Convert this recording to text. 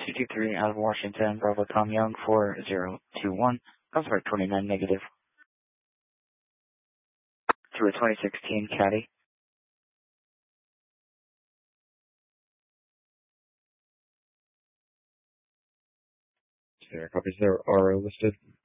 223 out of Washington, Bravo Tom Young 4021. Customer 29 negative. To a 2016 Caddy. There, copies there are listed.